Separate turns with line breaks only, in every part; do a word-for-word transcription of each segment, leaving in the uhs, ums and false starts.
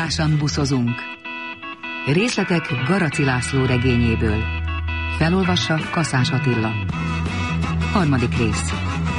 Pompásan buszozunk. Részletek Garaci László regényéből. Felolvassa Kaszás Attila. Harmadik rész.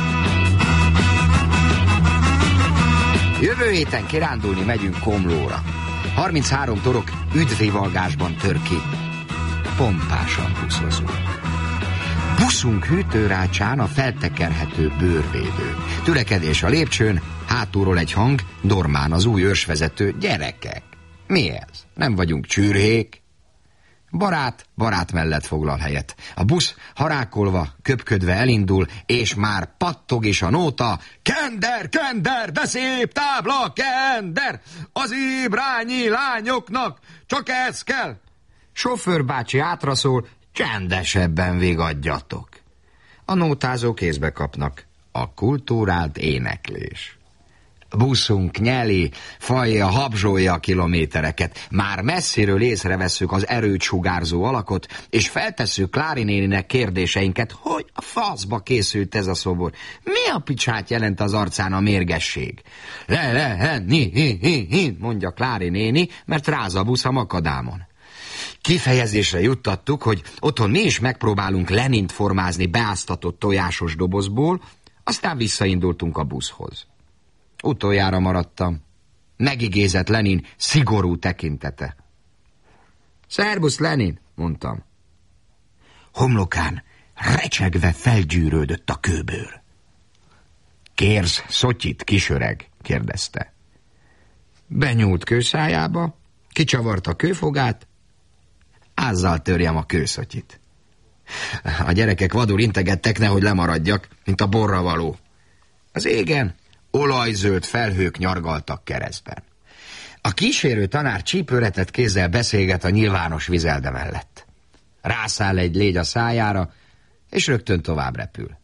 Jövő héten kirándulni megyünk Komlóra. harminchárom torok üdvivalgásban tör ki. Pompásan buszozunk. Buszunk hűtőrácsán a feltekerhető bőrvédő. Törekedés a lépcsőn, hátulról egy hang, Dormán az új őrsvezető. Gyerekek, mi ez? Nem vagyunk csürhék? Barát, barát mellett foglal helyet. A busz harákolva, köpködve elindul, és már pattog is a nóta. Kender, kender, de szép tábla, kender! Az ibrányi lányoknak csak ez kell! Sofőr bácsi átraszól, csendesebben vigadjatok. A nótázók kézbe kapnak. A kultúrált éneklés. Buszunk nyeli, fajja, habzsolja a kilométereket. Már messziről észrevesszük az erőt sugárzó alakot, és feltesszük Klári néninek kérdéseinket, hogy a faszba készült ez a szobor. Mi a picsát jelent az arcán a mérgesség? Le, le, he, ni, hi, hi, hi, mondja Klári néni, mert ráz a busz a makadámon. Kifejezésre juttattuk, hogy otthon mi is megpróbálunk Lenint formázni beáztatott tojásos dobozból, aztán visszaindultunk a buszhoz. Utoljára maradtam. Megigézett Lenin szigorú tekintete. Szerbusz, Lenin, mondtam. Homlokán recsegve felgyűrődött a kőbőr. Kérsz szotyit, kisöreg? Kérdezte. Benyúlt kőszájába, kicsavarta a kőfogát, ázzal törjem a kőszotyit. A gyerekek vadul integettek, nehogy lemaradjak, mint a borra való. Az égen olajzöld felhők nyargaltak keresztben. A kísérő tanár csípőretett kézzel beszélget a nyilvános vizelde mellett. Rászáll egy légy a szájára, és rögtön tovább repül.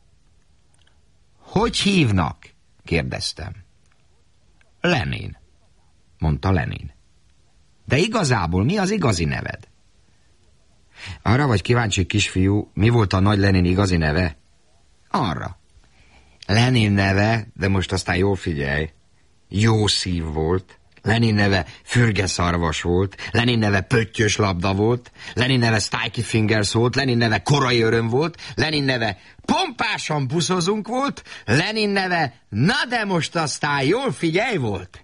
Hogy hívnak? Kérdeztem. Lenin, mondta Lenin. De igazából mi az igazi neved? Arra vagy kíváncsi, kisfiú, mi volt a nagy Lenin igazi neve? Arra. Lenin neve, de most aztán jól figyelj, jó szív volt. Lenin neve fürgeszarvas volt. Lenin neve pöttyös labda volt. Lenin neve Sticky Fingers volt. Lenin neve korai öröm volt. Lenin neve pompásan buszozunk volt. Lenin neve na de most aztán jól figyelj volt.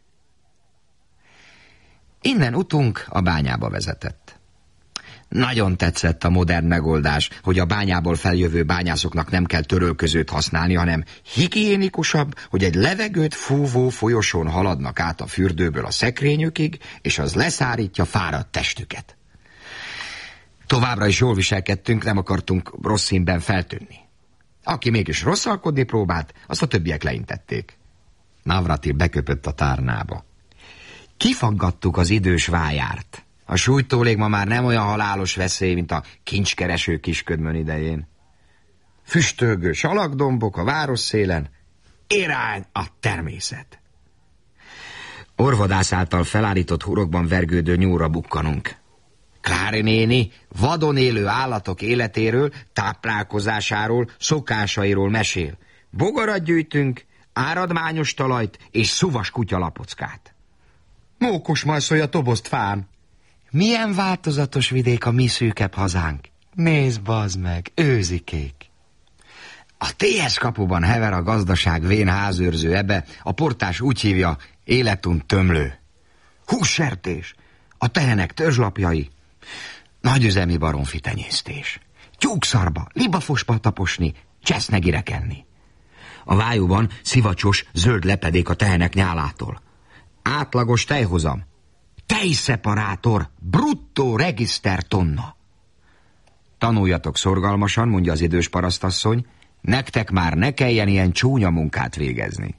Innen utunk a bányába vezetett. Nagyon tetszett a modern megoldás, hogy a bányából feljövő bányászoknak nem kell törölközőt használni, hanem higiénikusabb, hogy egy levegőt fúvó folyosón haladnak át a fürdőből a szekrényükig, és az leszárítja fáradt testüket. Továbbra is jól viselkedtünk, nem akartunk rossz színben feltűnni. Aki mégis rosszalkodni próbált, azt a többiek leintették. Navratil beköpött a tárnába. Kifaggattuk az idős vájárt. A súlytólég ma már nem olyan halálos veszély, mint a kincskereső kisködmön idején. Füstölgő salakdombok a város szélen, irány a természet. Orvadász által felállított hurokban vergődő nyúra bukkanunk. Klári néni vadon élő állatok életéről, táplálkozásáról, szokásairól mesél. Bogarat gyűjtünk, áradmányos talajt és szuvas kutyalapockát. Mókos majszolja a tobozt fán. Milyen változatos vidék a mi szűkebb hazánk. Nézd, bazd meg, őzikék. A té es kapuban hever a gazdaság vén házőrző ebe, a portás úgy hívja, életunt tömlő. Hússertés, a tehenek törzslapjai, nagyüzemi baromfi tenyésztés. Tyúkszarba, libafosba taposni, csesznegire kenni. A vájúban szivacsos, zöld lepedék a tehenek nyálától. Átlagos tejhozam. Tejszeparátor, bruttó regiszter tonna. Tanuljatok szorgalmasan, mondja az idős parasztasszony, nektek már ne kelljen ilyen csúnya munkát végezni.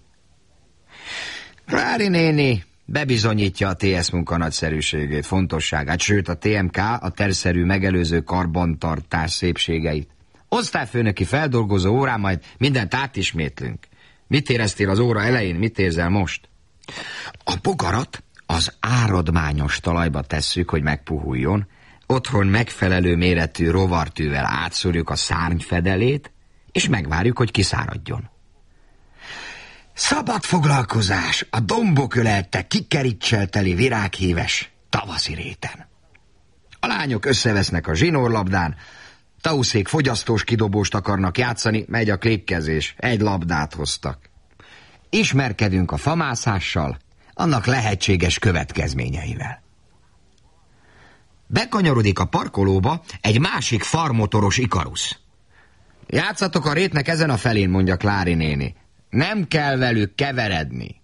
Klári néni bebizonyítja a té es munka nagyszerűségét, fontosságát, sőt a té em ká a tervszerű megelőző karbantartás szépségeit. Osztályfőnöki feldolgozó órán majd mindent átismétlünk. Mit éreztél az óra elején, mit érzel most? A bogarat az áradmányos talajba tesszük, hogy megpuhuljon, otthon megfelelő méretű rovartűvel átszúrjuk a szárnyfedelét, és megvárjuk, hogy kiszáradjon. Szabad foglalkozás a dombok ölelte, kikerítsel teli virághíves tavaszi réten. A lányok összevesznek a zsinórlabdán, Tauszék fogyasztós kidobóst akarnak játszani, megy a klépkezés, egy labdát hoztak. Ismerkedünk a famászással, annak lehetséges következményeivel. Bekanyarodik a parkolóba egy másik farmotoros Ikarusz. Játszatok a rétnek ezen a felén, mondja Klári néni. Nem kell velük keveredni.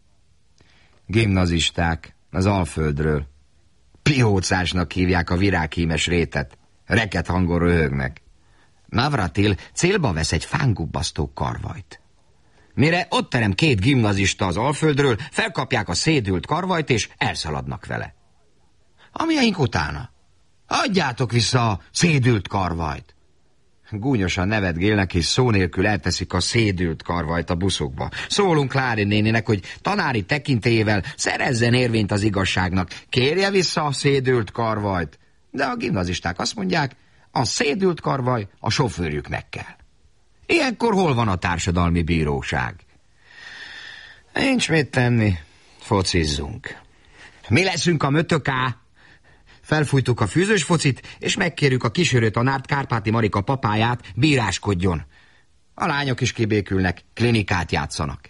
Gimnazisták az Alföldről. Piócásnak hívják a virághímes rétet. Reket hangon röhögnek. Navratil célba vesz egy fángubbasztó karvajt. Mire ott terem két gimnazista az Alföldről, felkapják a szédült karvajt és elszaladnak vele. Amilyeink utána. Adjátok vissza a szédült karvajt. Gúnyosan nevetgélnek, és szó nélkül elteszik a szédült karvajt a buszokba. Szólunk Klári néninek, hogy tanári tekintélyével szerezzen érvényt az igazságnak. Kérje vissza a szédült karvajt. De a gimnazisták azt mondják, a szédült karvaj a sofőrjüknek kell. Ilyenkor hol van a társadalmi bíróság? Nincs mit tenni, focizzunk. Mi leszünk a mötöká? Felfújtuk a fűzős focit, és megkérjük a kísérő tanárt, Kárpáti Marika papáját, bíráskodjon. A lányok is kibékülnek, klinikát játszanak.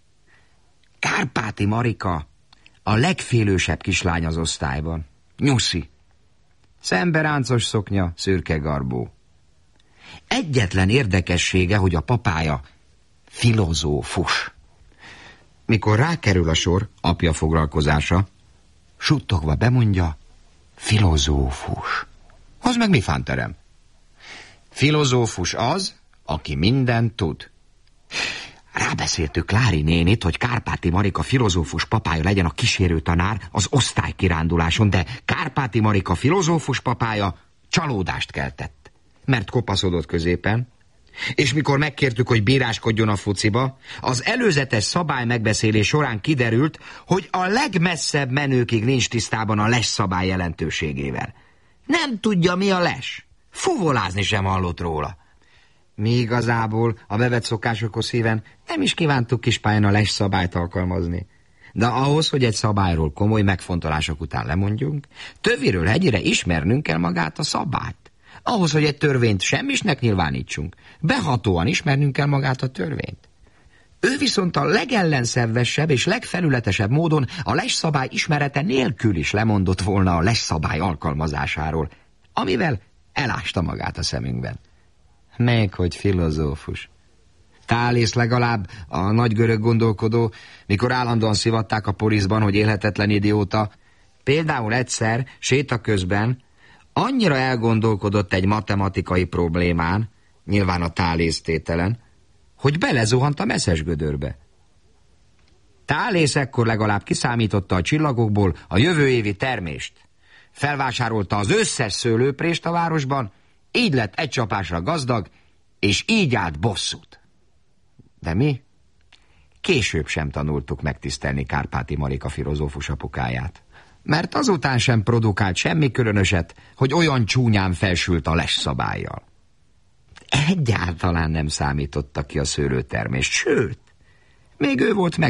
Kárpáti Marika a legfélősebb kislány az osztályban. Nyuszi. Szemberáncos szoknya, szürke garbó. Egyetlen érdekessége, hogy a papája filozófus. Mikor rákerül a sor apja foglalkozása, suttogva bemondja, filozófus. Az meg mi fánterem? Filozófus az, aki mindent tud. Rábeszéltük Klári nénit, hogy Kárpáti Marika filozófus papája legyen a kísérő tanár az osztálykiránduláson, de Kárpáti Marika filozófus papája csalódást keltett, mert kopaszodott középen, és mikor megkértük, hogy bíráskodjon a fociba, az előzetes szabály megbeszélés során kiderült, hogy a legmesszebb menőkig nincs tisztában a les szabály jelentőségével. Nem tudja, mi a les. Fuvolázni sem hallott róla. Mi igazából a bevett szokásokhoz híven nem is kívántuk kispályán a les szabályt alkalmazni. De ahhoz, hogy egy szabályról komoly megfontolások után lemondjunk, töviről hegyire ismernünk kell magát a szabályt. Ahhoz, hogy egy törvényt semmisnek nyilvánítsunk, behatóan ismernünk kell magát a törvényt. Ő viszont a legellenszervesebb és legfelületesebb módon a lesszabály ismerete nélkül is lemondott volna a lesszabály alkalmazásáról, amivel elásta magát a szemünkben. Még hogy filozófus. Tálész legalább, a nagy görög gondolkodó, mikor állandóan szivatták a poliszban, hogy élhetetlen idióta, például egyszer, séta közben, annyira elgondolkodott egy matematikai problémán, nyilván a Tálész tételen, hogy belezuhant a messzes gödörbe. Tálész ekkor legalább kiszámította a csillagokból a jövő évi termést. Felvásárolta az összes szőlőprést a városban, így lett egy csapásra gazdag, és így állt bosszút. De mi később sem tanultuk megtisztelni Kárpáti Marika filozófus apukáját. Mert azután sem produkált semmi különöset, hogy olyan csúnyán felsült a les szabállyal. Egyáltalán nem számította ki a szőlőtermést, sőt, még ő volt meg